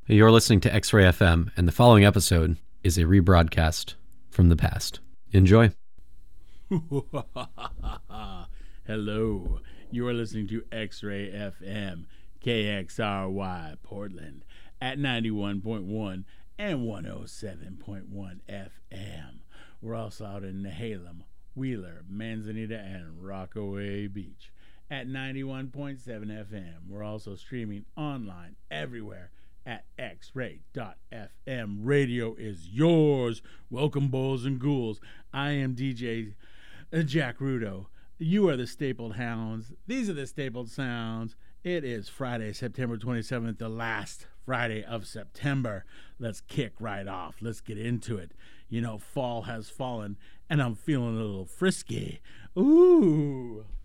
You're listening to X-Ray FM, and the following episode is a rebroadcast from the past. Enjoy. Hello. You are listening to X-Ray FM, KXRY Portland at 91.1 and 107.1 FM. We're also out in Nehalem, Wheeler, Manzanita, and Rockaway Beach at 91.7 FM. We're also streaming online everywhere at xray.fm. Radio is yours. Welcome, bulls and ghouls. I am DJ Jack Rudo. You are the Stapled Hounds. These are the Stapled Sounds. It is Friday, September 27th, the last Friday of September. Let's kick right off. Let's get into it. You know, fall has fallen, and I'm feeling a little frisky. Ooh.